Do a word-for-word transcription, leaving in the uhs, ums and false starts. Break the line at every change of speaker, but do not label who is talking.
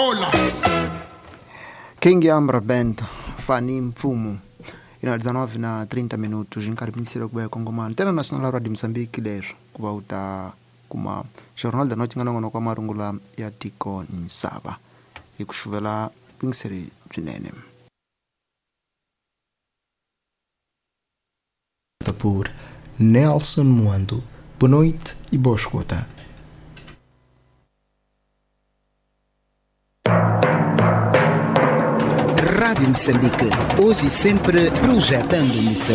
bola.
King Ambra Band, Fani Mfumu. Ina dezanove na trinta minutos, inkaribisira kuba Kongomani. Tena National Radio Mozambique lero kuba uta kuma Jornal da Noite ngano kwa marungula ya Tiko Nsaba. Ikushuvela pingseri bzinene.
Por Nelson Muando. Boa noite e boa escuta.
Rádio Moçambique, hoje e sempre projetando Moçambique.